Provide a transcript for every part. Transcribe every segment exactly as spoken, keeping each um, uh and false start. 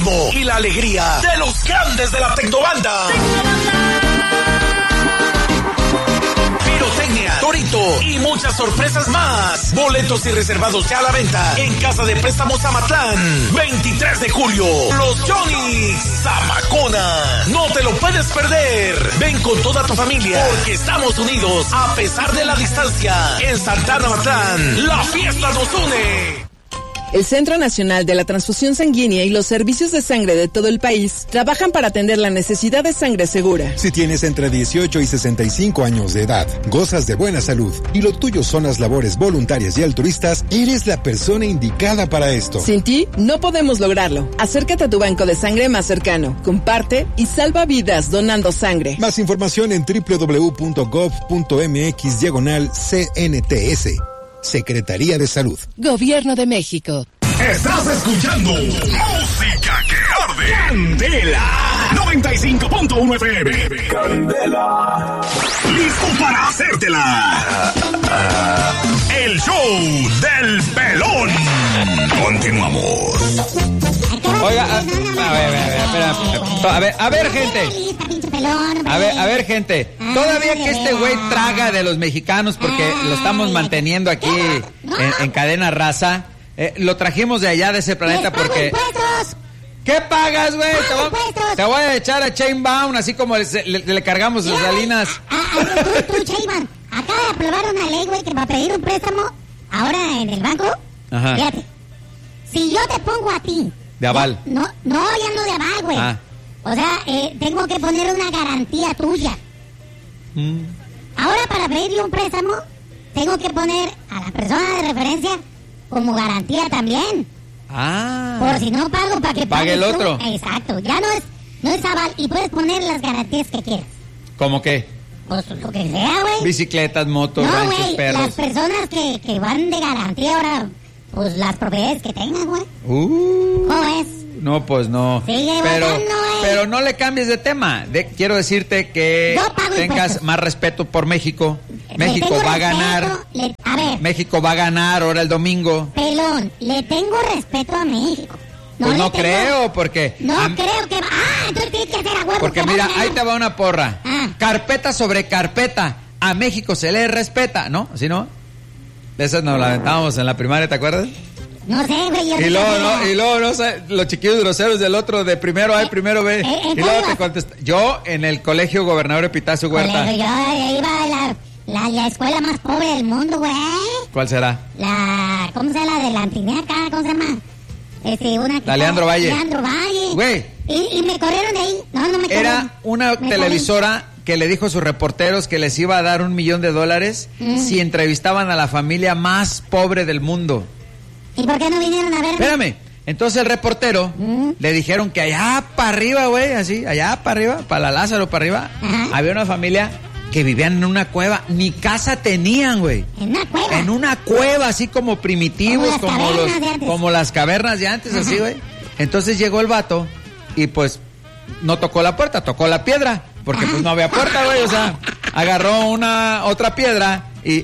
ritmo y la alegría de los grandes de la Tecnobanda. Pirotecnia, Torito y muchas sorpresas más. Boletos y reservados ya a la venta en Casa de Préstamos Zamatlán. veintitrés de julio, los Johnny's Zamacona. No te lo puedes perder. Ven con toda tu familia porque estamos unidos a pesar de la distancia. En Santana Matlán, la fiesta nos une. El Centro Nacional de la Transfusión Sanguínea y los servicios de sangre de todo el país trabajan para atender la necesidad de sangre segura. Si tienes entre dieciocho y sesenta y cinco años de edad, gozas de buena salud y lo tuyo son las labores voluntarias y altruistas, eres la persona indicada para esto. Sin ti, no podemos lograrlo. Acércate a tu banco de sangre más cercano, comparte y salva vidas donando sangre. Más información en doble u doble u doble u punto gov punto m x diagonal C N T S. Secretaría de Salud. Gobierno de México. Estás escuchando música que arde. Candela noventa y cinco punto uno F M. Candela. Listo para hacértela. El show del pelón. Continuamos. Oiga, a, a ver, a ver, espera, a ver, a ver, gente. A ver, a ver, gente. Todavía que este güey traga de los mexicanos porque lo estamos manteniendo aquí en, en cadena raza. Eh, lo trajimos de allá de ese planeta porque... ¿Qué pagas, güey? Te, voy, te voy a echar a Chainbound, así como le, le, le cargamos las salinas. Tú, tú, Chainbound, acaba de aprobar una ley, güey, que va a pedir un préstamo ahora en el banco. Ajá. Fíjate, si yo te pongo a ti... De aval. No, no, ya no de aval, güey. Ah. O sea, eh, tengo que poner una garantía tuya. Mm. Ahora, para pedirle un préstamo, tengo que poner a la persona de referencia como garantía también. Ah. Por si no pago, para que pague el otro. Tú. Exacto. Ya no es, no es aval y puedes poner las garantías que quieras. ¿Cómo qué? Pues lo que sea, güey. Bicicletas, motos, no, ranchos, wey, perros. Las personas que, que van de garantía ahora, pues las propiedades que tengan, güey. Uh. ¿Cómo es? No, pues no. Sigue pero, votando, pero no le cambies de tema. De, quiero decirte que tengas impuestos. Más respeto por México. Le México va respeto, a ganar. Le, a ver. México va a ganar ahora el domingo. Pelón, le tengo respeto a México. No, pues no tengo, creo, porque... No a, creo que... Ah, entonces tienes que hacer a huevo. Porque mira, ahí te va una porra. Ah. Carpeta sobre carpeta. A México se le respeta, ¿no? ¿Así no? De esas nos la aventábamos en la primaria, ¿te acuerdas? No sé, güey. Y luego, no, y luego, no sé, los chiquillos groseros del otro, de primero A y primero B. Eh, eh, y luego te contesta. Yo en el colegio Gobernador Epitacio Huerta. Colegio, yo iba a la, la, la escuela más pobre del mundo, güey. ¿Cuál será? La, ¿cómo se llama? La de la Antineca, ¿cómo se llama? Este, una la Leandro Valle. Leandro Valle. Güey. Y, y me corrieron de ahí. No, no me corrieron. Era una me televisora corrieron. Que le dijo a sus reporteros que les iba a dar un millón de dólares mm. si entrevistaban a la familia más pobre del mundo. ¿Y por qué no vinieron a verme? Espérame. Entonces el reportero mm. le dijeron que allá para arriba, güey, así, allá para arriba, para la Lázaro para arriba, ajá, había una familia que vivían en una cueva, ni casa tenían, güey. ¿En una cueva? En una cueva, así como primitivos, como, como los, como las cavernas de antes, ajá, así, güey. Entonces llegó el vato y pues no tocó la puerta, tocó la piedra, porque pues no había puerta, güey, o sea, agarró una otra piedra y...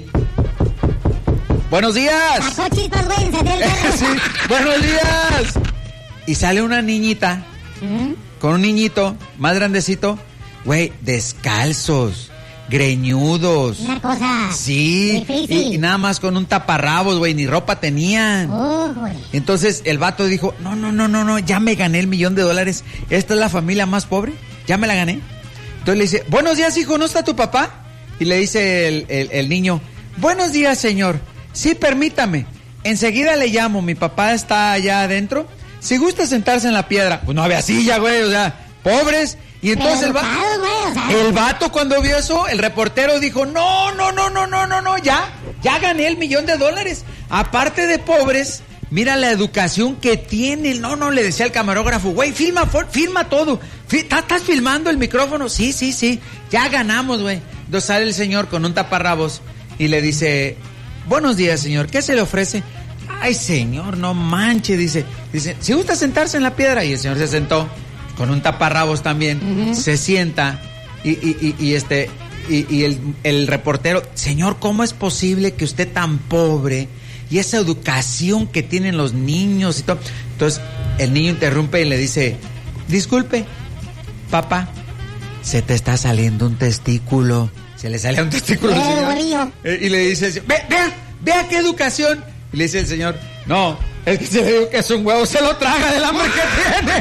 ¡Buenos días! Sacó chispas, güey, sí, ¡buenos días! Y sale una niñita, ¿Mm? con un niñito más grandecito, güey, descalzos, greñudos. Una cosa sí, difícil. Y, y nada más con un taparrabos, güey, ni ropa tenían. Oh, güey. Entonces el vato dijo, no, no, no, no, no, ya me gané el millón de dólares. Esta es la familia más pobre, ya me la gané. Entonces le dice, buenos días, hijo, ¿no está tu papá? Y le dice el, el, el niño, buenos días, señor. Sí, permítame. Enseguida le llamo, mi papá está allá adentro. Si gusta sentarse en la piedra. Pues no había silla, güey, o sea, pobres. Y entonces el vato, güey, o sea, el vato cuando vio eso, el reportero dijo, no, no, no, no, no, no, no, ya, ya gané el millón de dólares. Aparte de pobres, mira la educación que tiene. No, no, le decía al camarógrafo, güey, filma, filma todo. ¿Estás filmando el micrófono? Sí, sí, sí, ya ganamos, güey. Entonces sale el señor con un taparrabos y le dice, buenos días, señor, ¿qué se le ofrece? Ay, señor, no manche, dice, dice, si gusta sentarse en la piedra. Y el señor se sentó con un taparrabos también, uh-huh, se sienta y, y, y, y este y, y el, el reportero, señor, ¿cómo es posible que usted tan pobre y esa educación que tienen los niños y todo. Entonces, el niño interrumpe y le dice, disculpe, papá, se te está saliendo un testículo. Se le sale un testículo al señor. Y le dice, ve, vea, vea qué educación. Y le dice el señor, no, es que si le digo que es un huevo, se lo traga del hambre que tiene.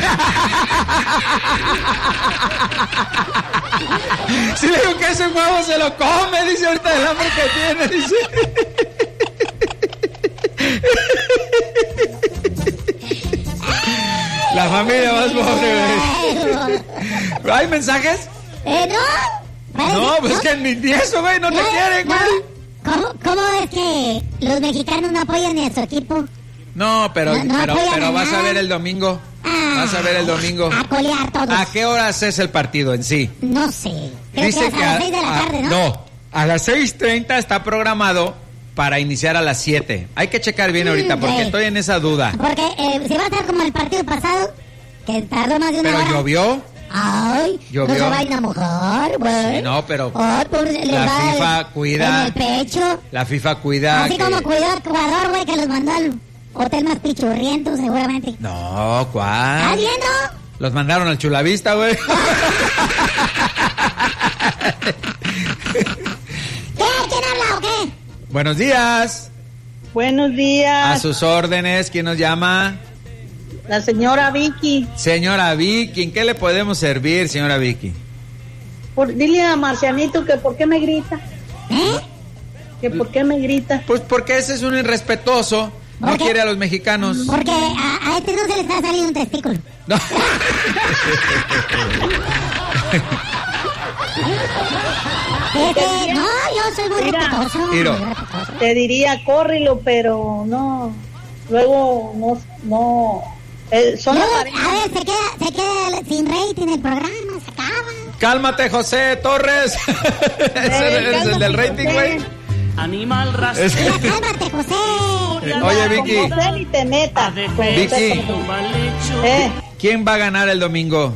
Si le digo que es un huevo, se lo come, dice ahorita del hambre que tiene, dice. La familia más pobre, güey. ¿Hay mensajes? Eh, no. No, pues ¿no? Que ni, ni eso, güey, no, no te quieren, güey. No. ¿Cómo, ¿Cómo es que los mexicanos no apoyan a su equipo? No, pero, no, no pero, pero a vas a ver el domingo. Ah, vas a ver el domingo. A colear todos. ¿A qué horas es el partido en sí? No sé. Creo Dice que es a las seis de la tarde, ¿no? No, a las seis treinta está programado para iniciar a las siete. Hay que checar bien ahorita porque hey. estoy en esa duda. Porque eh, si va a estar como el partido pasado, que tardó más de una pero hora. ¿Pero llovió? Ay, ¿Llovió? no se va a enamojar, güey. Sí, no, pero oh, pues, la FIFA el, cuida. En el pecho. La FIFA cuida. Así que... como cuidó al jugador, güey, que los mandó al hotel más pichurriento, seguramente. No, ¿cuál? ¿Estás viendo? Los mandaron al Chulavista, güey. ¿Qué? ¿Quién habla o qué? Buenos días. Buenos días. A sus órdenes, ¿quién nos llama? La señora Vicky. Señora Vicky, ¿en qué le podemos servir, señora Vicky? Por, dile a Marcianito que por qué me grita. ¿Eh? Que por qué me grita. Pues porque ese es un irrespetuoso. No quiere a los mexicanos. Porque a, a este no se le está saliendo un testículo. No. Este, no, yo soy muy respetuoso. Te diría, córrelo, pero no. Luego no... no eh, son no, a ver, se queda, se queda sin rating el programa, se acaba. Cálmate, José Torres. Eh, ¿Es el del rating, güey? Animal rastrero. Cálmate, José. Oye, Vicky. Con José ni te metas. Vicky. Eh. ¿Quién va a ganar el domingo?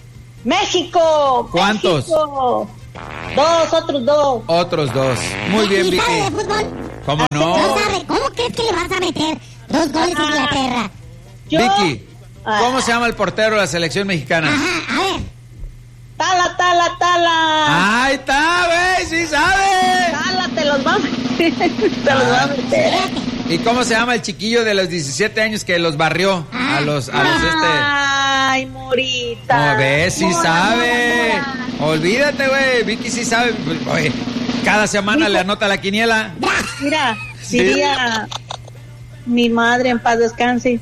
México. ¿Cuántos? México. Dos, otros dos. Otros dos. Muy bien, Vicky. ¿Sabe de fútbol? ¿Cómo no? No sabe. ¿Cómo crees que le vas a meter dos goles a Inglaterra? Yo, Vicky, ¿cómo ah, se llama el portero de la selección mexicana? Ajá, a ver. Tala, tala, tala. ¡Ahí está, güey! ¡Sí sabe! Tala, te los va a meter. Te los va a meter. ¿Y cómo se llama el chiquillo de los diecisiete años que los barrió? Ah. A los, a los este... Ay, Morita. No, ves, sí Mora, sabe. Mora, Mora. Olvídate, güey. Vicky sí sabe. Oye, cada semana Dijo, le anota la quiniela. Mira, Sí. diría mi madre en paz descanse.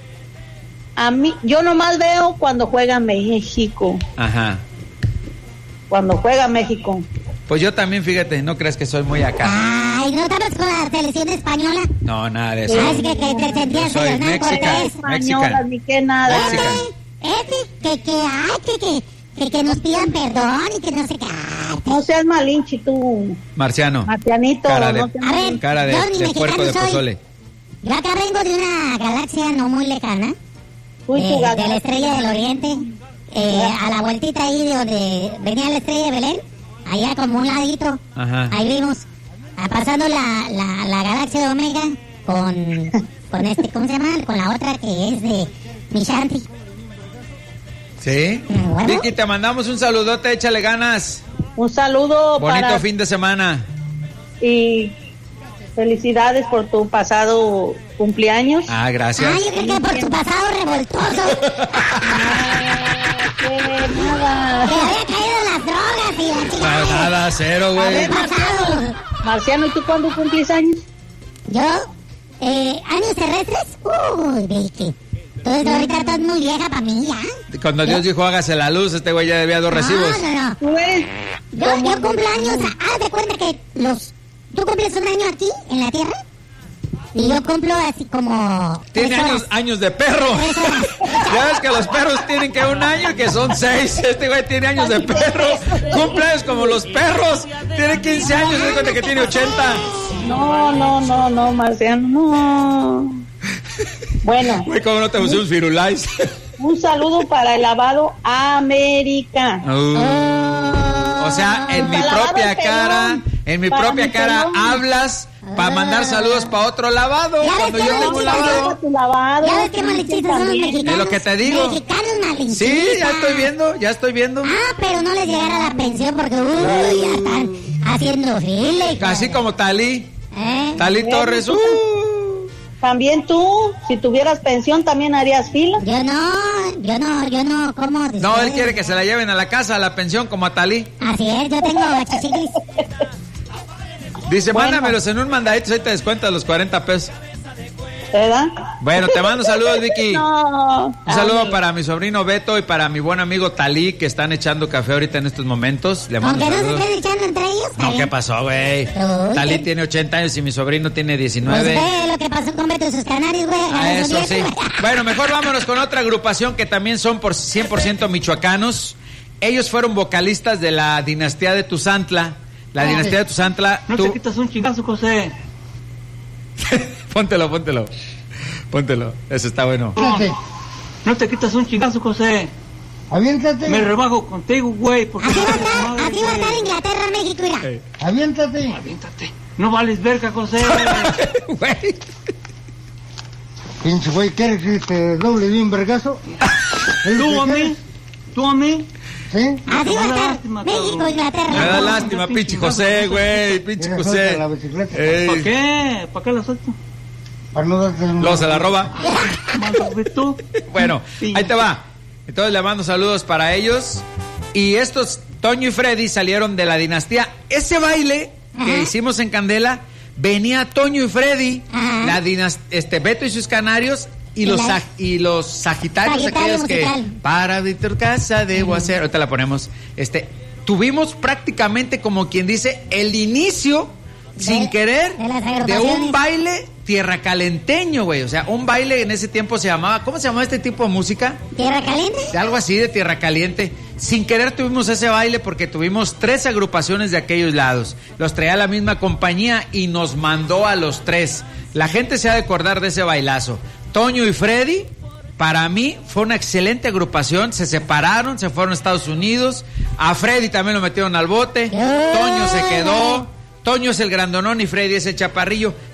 A mí, yo nomás veo cuando juega México. Ajá. Cuando juega México. Pues yo también, fíjate, no crees que soy muy acá. Ay, ¿no estabas con la selección española? No, nada de eso. Así que, que te sentías Soy Hernán mexican. Cortés. Españolas, ni que nada. Mexican. Este, que, que, ay, que, que, que, que nos pidan perdón y que no sé qué. Ay, No seas malinchi tú, Marciano. Marcianito. Cara de, no seas A ver, malinchi. cara de, yo ni de mexicano puerco de soy. pozole. Yo acá vengo de una galaxia no muy lejana, Uy, eh, tu de galaxia. la Estrella del Oriente, eh, a la vueltita ahí de donde venía la Estrella de Belén, allá como un ladito, Ajá. ahí vimos, ah, pasando la, la, la galaxia de Omega con, con este, ¿cómo se llama? Con la otra que es de Mishanti. ¿Sí? Bueno. Vicky, te mandamos un saludote, échale ganas. Un saludo Bonito para fin de semana. y felicidades por tu pasado cumpleaños. Ah, gracias. Ay, yo creo que por tu pasado revoltoso, Que nada. que había caído en las drogas y la Nada, chingada. nada, cero, A güey. ver, Pasado. Marciano, ¿y tú cuándo cumples años? Yo, eh, años terrestres, uy, Vicky. Entonces ahorita estás muy vieja para mí, ya. Cuando Dios dijo hágase la luz, este güey ya debía dos recibos. No, no, no. Tú eres Yo, yo cumplo años, haz de cuenta que los... ¿Tú cumples un año aquí, en la Tierra? Y yo cumplo así como... Tiene tres años, horas. años de perro. Tres horas. Ya ves que los perros tienen que un año y que son seis. Este güey tiene años de perro. Cumples como los perros. Tiene quince años, se cuenta que tiene ochenta. No, no, no, no, Marciano, no. Bueno, Güey, ¿cómo no te puse un firulais? un saludo para el lavado América. Uh, o sea, en mi Para lavar propia el pelón. cara, en mi Para propia mi cara pelón. hablas para mandar saludos para otro lavado. Ya Cuando ves yo que tengo un malinchitas lavado. Tu lavado. Ya ves que malinchitas son los mexicanos. Es lo que te digo. Mexicanos malinchitas. Sí, ya estoy viendo, ya estoy viendo. Ah, pero no les llegará la pensión porque uy, ya están haciendo fila. Así como Talí. ¿Eh? Talí Torres. Uh. También tú, si tuvieras pensión, también harías fila. Yo no, yo no, yo no, ¿cómo? No, él quiere que se la lleven a la casa, a la pensión, como a Talí. Así es, yo tengo chichiquis. Dice, Bueno. mándamelos en un mandadito, ahí te descuentas los cuarenta pesos. ¿Verdad? Bueno, te mando saludos, Vicky. No. Un saludo Ay. para mi sobrino Beto y para mi buen amigo Talí, que están echando café ahorita en estos momentos. Le mando Aunque no se saludos. estén echando entre ellos. está No, bien. ¿qué pasó, güey? Uy, Talí qué- tiene ochenta años y mi sobrino tiene Pues diecinueve. ve lo que pasó con Beto y sus canarios, güey. Ah, agarró eso su sí. viejo. Bueno, mejor vámonos con otra agrupación que también son por cien por ciento michoacanos. Ellos fueron vocalistas de la dinastía de Tuzantla. La dinastía de Tuzantla. No tú- te quitas un chingazo, José. Póntelo, póntelo. Póntelo. Eso está bueno. No te quitas un chingazo, José. Aviéntate, Me rebajo contigo, güey. Porque Así va a no vales estar, madre, así va a estar güey. Inglaterra, México, mira. Eh. aviéntate. Aviéntate. No vales verga, José. Güey. Pinche güey, ¿quieres que te doble de un vergazo? ¿Es lo ¿Tú que a mí? quieres? ¿Tú a mí? ¿Sí? Así va a Me da estar lástima, México, cabrón. Inglaterra. Me da No, lástima, no, pinche pinche José, gato. güey. Pinche Mira, José. suelta la bicicleta. Ey. ¿Para qué? ¿Para qué la suelto? Para no darte un... Luego se la roba. Mándame tú. Bueno, Sí. ahí te va. Entonces le mando saludos para ellos. Y estos, Toño y Freddy, salieron de la dinastía. Ese baile que Ajá. hicimos en Candela, venía Toño y Freddy, Ajá. la dinas- este Beto y sus canarios, y Y los, la- sag- y los sagitarios, Sagitario aquellos que musical. para de tu casa debo hacer. Ahorita la ponemos. Este, tuvimos prácticamente, como quien dice, el inicio, De- sin querer, de las de agrupaciones. un baile tierra calenteño, güey. O sea, un baile en ese tiempo se llamaba, ¿cómo se llamaba este tipo de música? ¿Tierra caliente? De algo así, de tierra caliente. Sin querer tuvimos ese baile porque tuvimos tres agrupaciones de aquellos lados. Los traía la misma compañía y nos mandó a los tres. La gente se ha de acordar de ese bailazo. Toño y Freddy, para mí, fue una excelente agrupación. Se separaron, se fueron a Estados Unidos. A Freddy también lo metieron al bote. Toño se quedó. Toño es el grandonón y Freddy es el chaparrillo.